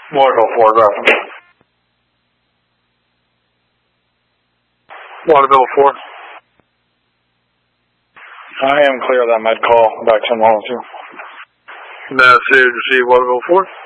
Waterville 4, dropping. Waterville 4. I am clear of that med call. Back to 102. Message received, Waterville 4.